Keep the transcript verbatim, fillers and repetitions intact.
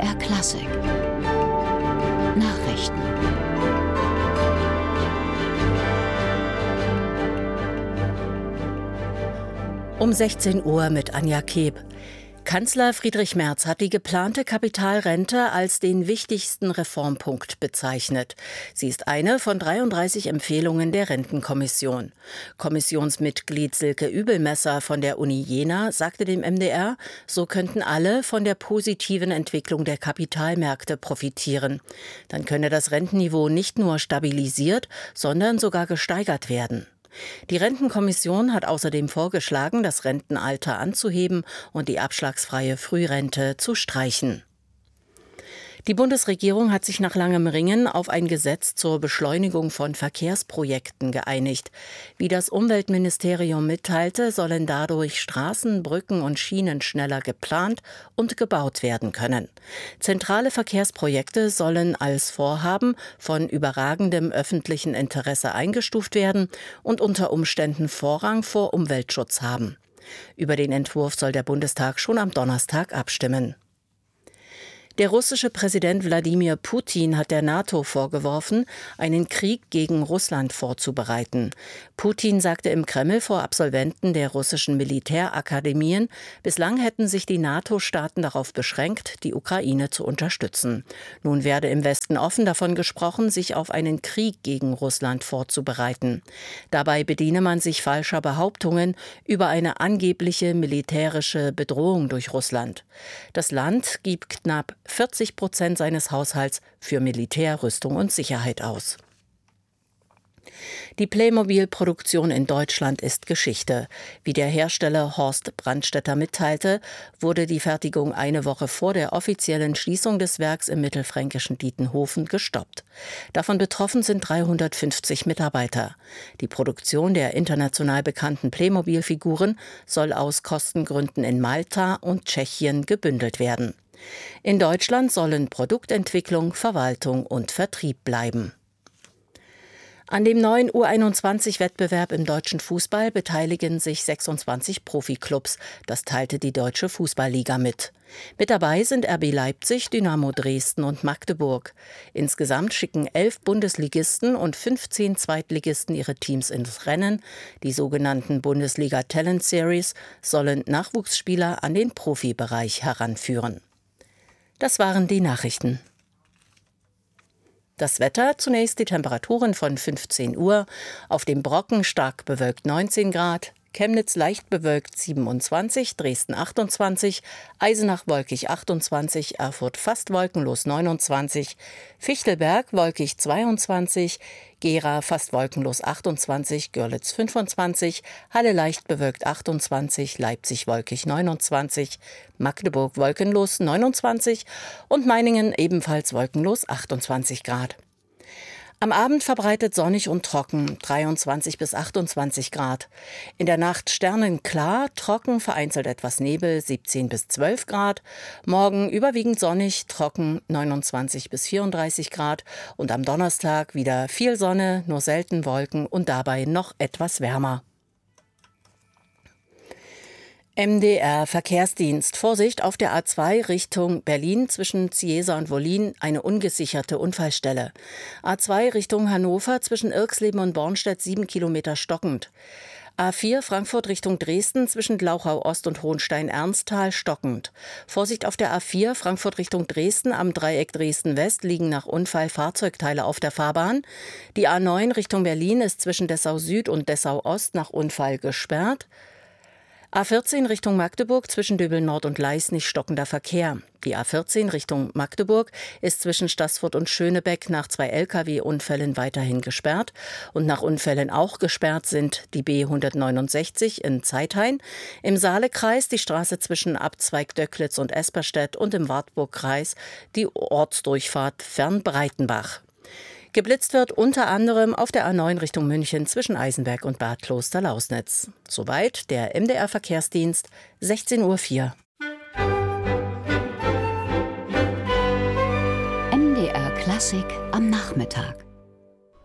R Klassik Nachrichten. Um sechzehn Uhr mit Anja Keb. Kanzler Friedrich Merz hat die geplante Kapitalrente als den wichtigsten Reformpunkt bezeichnet. Sie ist eine von dreiunddreißig Empfehlungen der Rentenkommission. Kommissionsmitglied Silke Übelmesser von der Uni Jena sagte dem M D R, so könnten alle von der positiven Entwicklung der Kapitalmärkte profitieren. Dann könne das Rentenniveau nicht nur stabilisiert, sondern sogar gesteigert werden. Die Rentenkommission hat außerdem vorgeschlagen, das Rentenalter anzuheben und die abschlagsfreie Frührente zu streichen. Die Bundesregierung hat sich nach langem Ringen auf ein Gesetz zur Beschleunigung von Verkehrsprojekten geeinigt. Wie das Umweltministerium mitteilte, sollen dadurch Straßen, Brücken und Schienen schneller geplant und gebaut werden können. Zentrale Verkehrsprojekte sollen als Vorhaben von überragendem öffentlichen Interesse eingestuft werden und unter Umständen Vorrang vor Umweltschutz haben. Über den Entwurf soll der Bundestag schon am Donnerstag abstimmen. Der russische Präsident Wladimir Putin hat der NATO vorgeworfen, einen Krieg gegen Russland vorzubereiten. Putin sagte im Kreml vor Absolventen der russischen Militärakademien, bislang hätten sich die NATO-Staaten darauf beschränkt, die Ukraine zu unterstützen. Nun werde im Westen offen davon gesprochen, sich auf einen Krieg gegen Russland vorzubereiten. Dabei bediene man sich falscher Behauptungen über eine angebliche militärische Bedrohung durch Russland. Das Land gibt knapp vierzig Prozent seines Haushalts für Militärrüstung und Sicherheit aus. Die Playmobil-Produktion in Deutschland ist Geschichte. Wie der Hersteller Horst Brandstätter mitteilte, wurde die Fertigung eine Woche vor der offiziellen Schließung des Werks im mittelfränkischen Dietenhofen gestoppt. Davon betroffen sind dreihundertfünfzig Mitarbeiter. Die Produktion der international bekannten Playmobil-Figuren soll aus Kostengründen in Malta und Tschechien gebündelt werden. In Deutschland sollen Produktentwicklung, Verwaltung und Vertrieb bleiben. An dem neuen U einundzwanzig-Wettbewerb im deutschen Fußball beteiligen sich sechsundzwanzig Profiklubs. Das teilte die Deutsche Fußballliga mit. Mit dabei sind R B Leipzig, Dynamo Dresden und Magdeburg. Insgesamt schicken elf Bundesligisten und fünfzehn Zweitligisten ihre Teams ins Rennen. Die sogenannten Bundesliga Talent Series sollen Nachwuchsspieler an den Profibereich heranführen. Das waren die Nachrichten. Das Wetter, zunächst die Temperaturen von fünfzehn Uhr, auf dem Brocken stark bewölkt neunzehn Grad, Chemnitz leicht bewölkt siebenundzwanzig, Dresden achtundzwanzig, Eisenach wolkig achtundzwanzig, Erfurt fast wolkenlos neunundzwanzig, Fichtelberg wolkig zweiundzwanzig, Gera fast wolkenlos achtundzwanzig, Görlitz fünfundzwanzig, Halle leicht bewölkt achtundzwanzig, Leipzig wolkig neunundzwanzig, Magdeburg wolkenlos neunundzwanzig und Meiningen ebenfalls wolkenlos achtundzwanzig Grad. Am Abend verbreitet sonnig und trocken, dreiundzwanzig bis achtundzwanzig Grad. In der Nacht sternenklar, trocken, vereinzelt etwas Nebel, siebzehn bis zwölf Grad. Morgen überwiegend sonnig, trocken, neunundzwanzig bis vierunddreißig Grad. Und am Donnerstag wieder viel Sonne, nur selten Wolken und dabei noch etwas wärmer. M D R Verkehrsdienst. Vorsicht auf der A zwei Richtung Berlin zwischen Ziesa und Wollin eine ungesicherte Unfallstelle. A zwei Richtung Hannover zwischen Irxleben und Bornstedt sieben Kilometer stockend. A vier Frankfurt Richtung Dresden zwischen Glauchau Ost und Hohenstein-Ernsthal stockend. Vorsicht auf der A vier Frankfurt Richtung Dresden am Dreieck Dresden-West liegen nach Unfall Fahrzeugteile auf der Fahrbahn. Die A neun Richtung Berlin ist zwischen Dessau Süd und Dessau Ost nach Unfall gesperrt. A vierzehn Richtung Magdeburg zwischen Döbel Nord und Leisnig stockender Verkehr. Die A vierzehn Richtung Magdeburg ist zwischen Staßfurt und Schönebeck nach zwei L K W-Unfällen weiterhin gesperrt. Und nach Unfällen auch gesperrt sind die B hundertneunundsechzig in Zeithain, im Saalekreis die Straße zwischen Abzweig Döcklitz und Esperstedt und im Wartburgkreis die Ortsdurchfahrt Fernbreitenbach. Geblitzt wird unter anderem auf der A neun Richtung München zwischen Eisenberg und Bad Kloster-Lausnitz. Soweit der M D R Verkehrsdienst, sechzehn Uhr vier. M D R Klassik am Nachmittag.